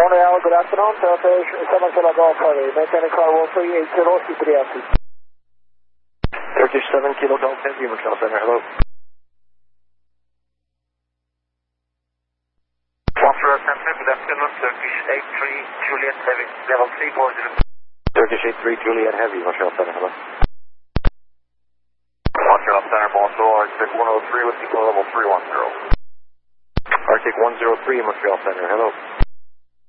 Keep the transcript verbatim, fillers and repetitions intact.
Montreal, good afternoon, Turkish seven Kilo Golf Heavy, maintaining car one three eight zero, C three F T. Turkish seven Kilo Golf Heavy, Montreal Center, hello. Montreal Center, good afternoon, Turkish eight three Juliet Heavy, level three four zero. Turkish eight three Juliet Heavy, Montreal Center, hello. Montreal Center, bonjour, Arctic one oh three with equal level three one zero. Arctic one oh three, Montreal Center, hello.